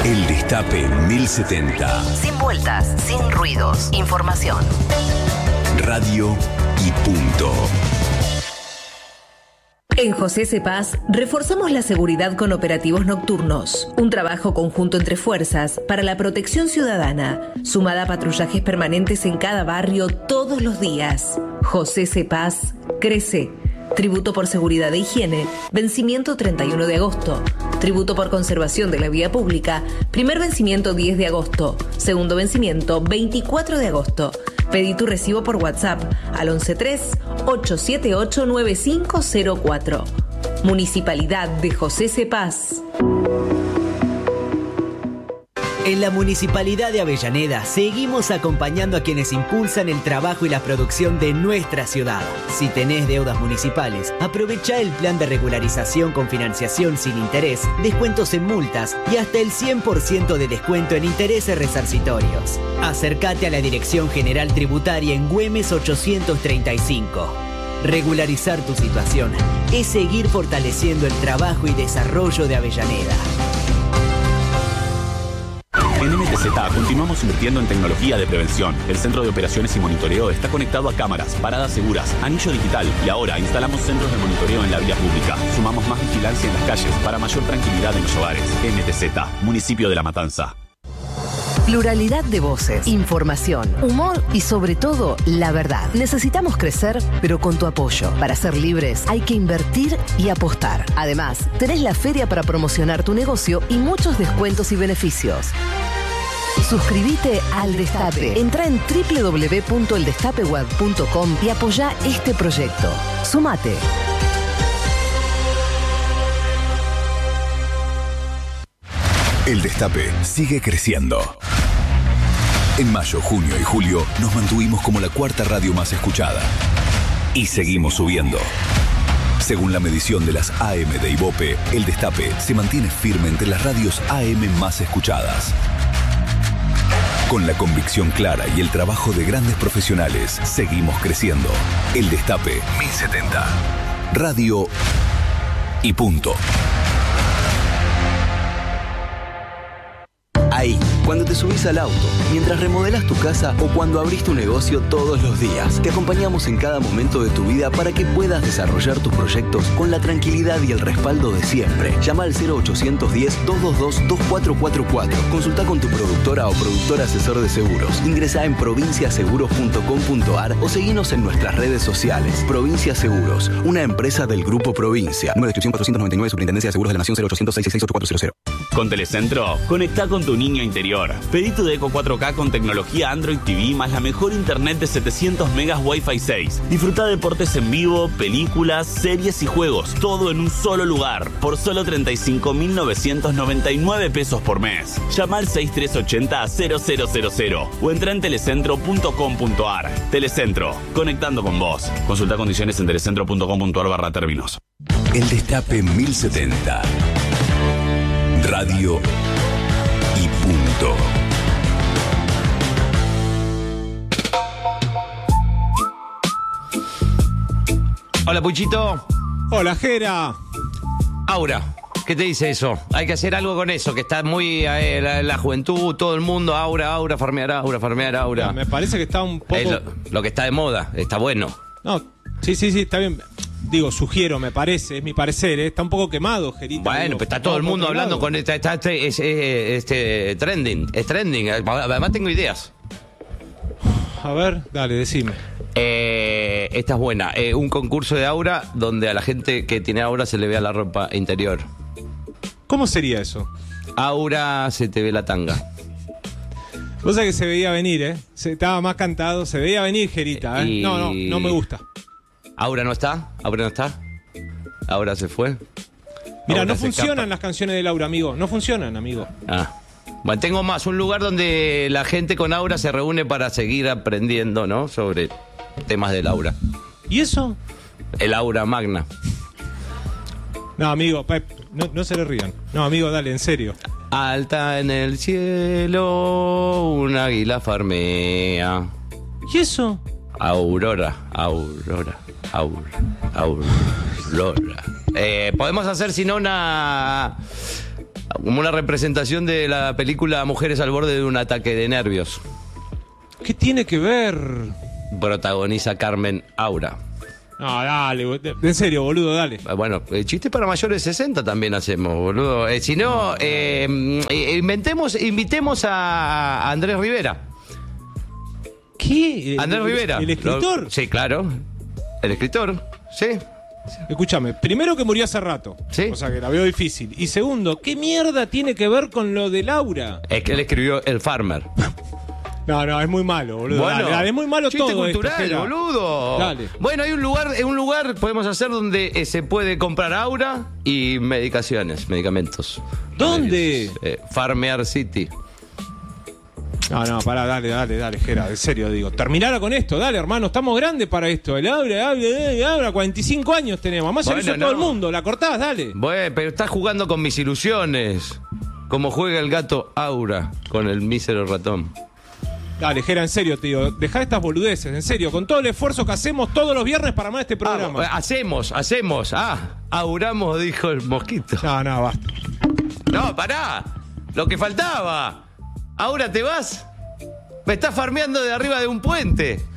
El Destape 1070. Sin vueltas, sin ruidos. Información. Radio y punto. En José Cepaz reforzamos la seguridad con operativos nocturnos. Un trabajo conjunto entre fuerzas para la protección ciudadana, sumada a patrullajes permanentes en cada barrio todos los días. José Cepaz crece. Tributo por seguridad e higiene, vencimiento 31 de agosto. Tributo por conservación de la vía pública, primer vencimiento 10 de agosto. Segundo vencimiento 24 de agosto. Pedí tu recibo por WhatsApp al 113-878-9504. Municipalidad de José Cepaz. En la Municipalidad de Avellaneda seguimos acompañando a quienes impulsan el trabajo y la producción de nuestra ciudad. Si tenés deudas municipales, aprovecha el plan de regularización con financiación sin interés, descuentos en multas y hasta el 100% de descuento en intereses resarcitorios. Acércate a la Dirección General Tributaria en Güemes 835. Regularizar tu situación es seguir fortaleciendo el trabajo y desarrollo de Avellaneda. En MTZ continuamos invirtiendo en tecnología de prevención. El centro de operaciones y monitoreo está conectado a cámaras, paradas seguras, anillo digital y ahora instalamos centros de monitoreo en la vía pública. Sumamos más vigilancia en las calles para mayor tranquilidad en los hogares. MTZ, Municipio de La Matanza. Pluralidad de voces, información, humor y sobre todo la verdad. Necesitamos crecer, pero con tu apoyo. Para ser libres hay que invertir y apostar. Además, tenés la feria para promocionar tu negocio y muchos descuentos y beneficios. Suscríbete al Destape. Entrá en www.eldestapeweb.com y apoyá este proyecto. Sumate. El Destape sigue creciendo. En mayo, junio y julio nos mantuvimos como la cuarta radio más escuchada. Y seguimos subiendo. Según la medición de las AM de Ibope, El Destape se mantiene firme entre las radios AM más escuchadas. Con la convicción clara y el trabajo de grandes profesionales, seguimos creciendo. El Destape 1070. Radio y punto. Ahí, cuando te subís al auto, mientras remodelas tu casa o cuando abrís tu negocio todos los días. Te acompañamos en cada momento de tu vida para que puedas desarrollar tus proyectos con la tranquilidad y el respaldo de siempre. Llama al 0810-222-2444. Consulta con tu productora o productor asesor de seguros. Ingresá en provinciaseguros.com.ar o seguinos en nuestras redes sociales. Provincia Seguros, una empresa del Grupo Provincia. Número de inscripción 499, Superintendencia de Seguros de la Nación 0800 666 8400. Con Telecentro, conectá con tu niño interior. Pedí tu Deco 4K con tecnología Android TV más la mejor internet de 700 megas Wi-Fi 6. Disfruta deportes en vivo, películas, series y juegos, todo en un solo lugar, por solo 35.999 pesos por mes. Llama al 6380-0000 o entra en telecentro.com.ar. Telecentro, conectando con vos. Consulta condiciones en telecentro.com.ar/términos. El Destape 1070. Radio y punto. Hola, Puchito. Hola, Jera. Aura, ¿qué te dice eso? Hay que hacer algo con eso, que está muy la juventud, todo el mundo, aura, farmear aura. Me parece que está un poco... Es lo que está de moda, está bueno. No, sí, está bien. Digo, sugiero, me parece, es mi parecer, ¿eh? Está un poco quemado, Gerita. Bueno, pues está todo el mundo hablando con este trending, es trending. Además tengo ideas. A ver, dale, decime. Esta es buena. Un concurso de aura donde a la gente que tiene aura se le vea la ropa interior. ¿Cómo sería eso? Aura, se te ve la tanga. Vos sabés que se veía venir, ¿eh? Estaba más cantado, se veía venir, Gerita, ¿eh? No me gusta. ¿Aura no está? ¿Aura se fue? Mira, Aura no funcionan las canciones de Laura, amigo. No funcionan, amigo. Bueno, tengo más. Un lugar donde la gente con aura se reúne para seguir aprendiendo, ¿no? Sobre temas del aura. ¿Y eso? El aura magna. No, amigo, no se le rían. No, amigo, dale, en serio. Alta en el cielo, un águila farmea. ¿Y eso? Aurora. Podemos hacer, si no, una Como una representación de la película Mujeres al borde de un ataque de nervios. ¿Qué tiene que ver? Protagoniza Carmen Aura. No, dale, en serio, boludo, dale. Bueno, chistes para mayores de 60 también hacemos, boludo. Si no, invitemos a Andrés Rivera. ¿Qué? Andrés Rivera. ¿El escritor? Sí, claro. El escritor, sí. Escúchame, primero que murió hace rato. Sí. O sea que la veo difícil. Y segundo, ¿qué mierda tiene que ver con lo de Laura? Es que él escribió El Farmer. No, es muy malo, boludo. Bueno, dale, es muy malo chiste todo cultural, esto, boludo. Dale. Bueno, hay un lugar podemos hacer donde se puede comprar aura y medicamentos. ¿Dónde? Farmear City. No, pará, dale, Jera, en serio digo. Terminala con esto, dale, hermano, estamos grandes para esto. El Aura, 45 años tenemos. Además se lo hizo todo el mundo, la cortás, dale. Bueno, pero estás jugando con mis ilusiones. Como juega el gato Aura con el mísero ratón. Dale, Jera, en serio, tío. Dejá estas boludeces, en serio. Con todo el esfuerzo que hacemos todos los viernes para armar este programa. Hacemos. Auramos, dijo el mosquito. No, basta. No, pará. Lo que faltaba. ¿Ahora te vas? Me estás farmeando de arriba de un puente.